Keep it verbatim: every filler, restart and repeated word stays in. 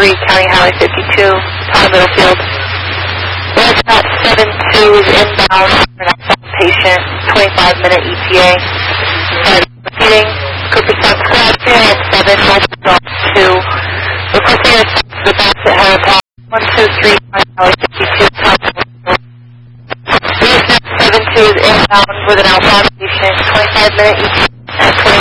three, County Highway fifty-two, Town of Middlefield. Response seven two is inbound for an outbound patient, twenty-five minute E T A. Uh, repeating, Cooperstown Squad Variant seven, Northbound two. Requesting a response to the Bassett Helipad, one two three, County Highway fifty-two, Town of Middlefield. Response seven two is inbound with an outbound patient, twenty-five minute E T A.